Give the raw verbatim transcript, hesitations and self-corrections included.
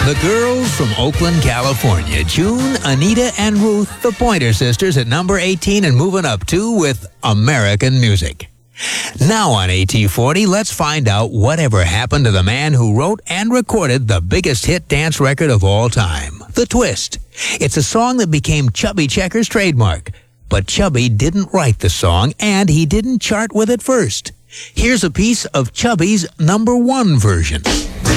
The girls from Oakland, California, June, Anita, and Ruth, the Pointer Sisters, at number eighteen and moving up two with American Music. Now on A T forty, let's find out whatever happened to the man who wrote and recorded the biggest hit dance record of all time, The Twist. It's a song that became Chubby Checker's trademark. But Chubby didn't write the song, and he didn't chart with it first. Here's a piece of Chubby's number one version.